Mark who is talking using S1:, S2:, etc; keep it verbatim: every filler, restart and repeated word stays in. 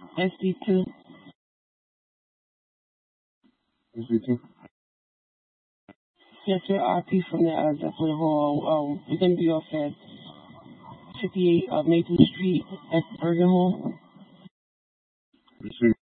S1: S D two.
S2: S D two.
S1: Yes, sir. R P from the uh, Zeppelin Hall. Um, we're gonna be off at fifty-eight uh, Maple Street at Bergen Hall.
S2: Let's see.